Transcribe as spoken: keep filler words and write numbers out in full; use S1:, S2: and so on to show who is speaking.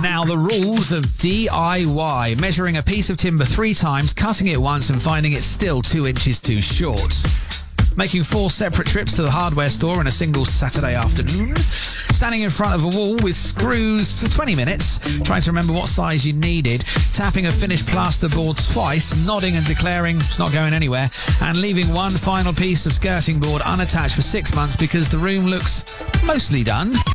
S1: Now, the rules of D I Y. Measuring a piece of timber three times, cutting it once and finding it's still two inches too short. Making four separate trips to the hardware store in a single Saturday afternoon. Standing in front of a wall with screws for twenty minutes, trying to remember what size you needed. Tapping a finished plasterboard twice, nodding and declaring it's not going anywhere. And leaving one final piece of skirting board unattached for six months because the room looks mostly done.